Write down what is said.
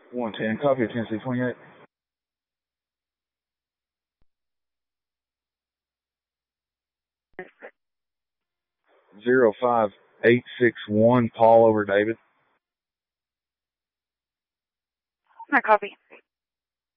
110, copy of Tennessee 28. 05861, Paul over David. I copy.